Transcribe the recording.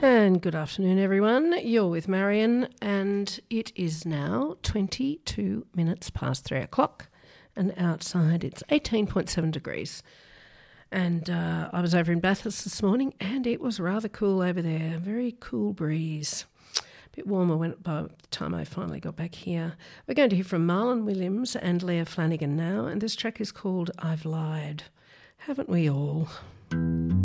And good afternoon, everyone. You're with Marion, and it is now 22 minutes past 3 o'clock, and outside it's 18.7 degrees. And I was over in Bathurst this morning, and it was rather cool over there. Very cool breeze. A bit warmer by the time I finally got back here. We're going to hear from Marlon Williams and Leah Flanagan now, and this track is called I've Lied. Haven't we all?